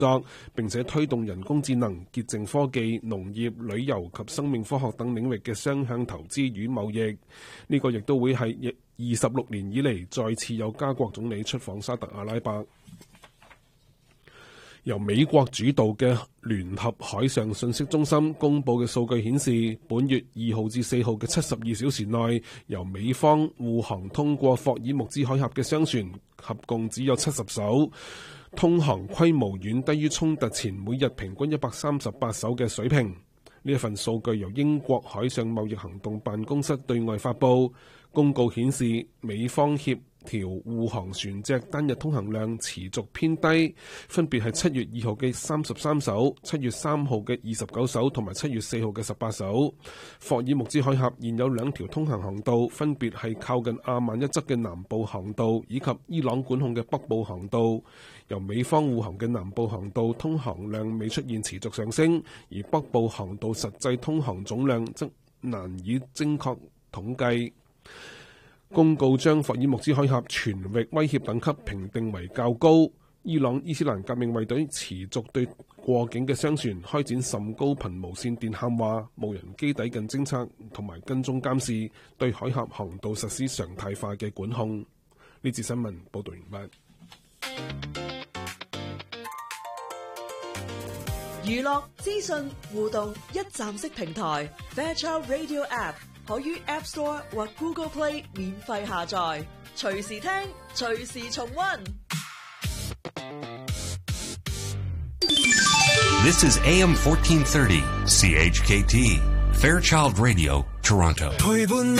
作，並且推動人工智能、潔淨科技、農業、旅遊及生命科學等領域嘅雙向投資與貿易。呢個亦都會係26年以嚟再次有加國總理出訪沙特阿拉伯。由美國主導嘅聯合海上信息中心公佈嘅數據顯示，本月2號至4號嘅72小時內，由美方護航通過霍爾木茲海峽嘅商船合共只有70艘，通航規模遠低於衝突前每日平均138艘嘅水平。呢一份數據由英國海上貿易行動辦公室對外發佈，公告顯示美方協調護航船隻單日通行量持續偏低，分別係7月2號嘅33艘、7月3號嘅29艘同埋7月4號嘅18艘。霍爾木茲海峽現有2條通行航道，分別係靠近阿曼一側嘅南部航道以及伊朗管控嘅北部航道。由美方護航嘅南部航道通航量未出現持續上升，而北部航道實際通航總量則難以精確統計。公告將霍爾木茲海峽全域威脅等級評定為較高。伊朗伊斯蘭革命衛隊持續對過境嘅商船開展甚高頻無線電喊話、無人機抵近偵測同埋跟蹤監視，對海峽航道實施常態化嘅管控。呢節新聞報道完畢。 娛樂資訊互動一站式平台 Fairchild Radio App 可於 App Store 或 Google Play 免費下載，隨時聽，隨時重溫。 This is AM 1430 CHKT Fairchild Radio Toronto。